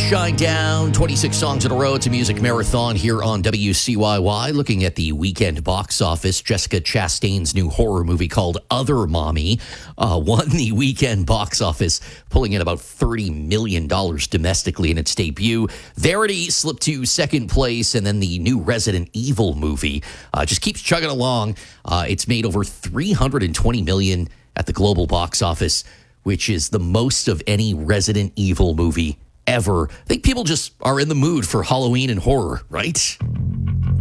Shine Down, 26 songs in a row. It's a music marathon here on WCYY. Looking at the weekend box office, Jessica Chastain's new horror movie called Other Mommy won the weekend box office, pulling in about $30 million domestically in its debut. Verity slipped to second place, and then the new Resident Evil movie just keeps chugging along. It's made over $320 million at the global box office, which is the most of any Resident Evil movie ever. I think people just are in the mood for Halloween and horror, right?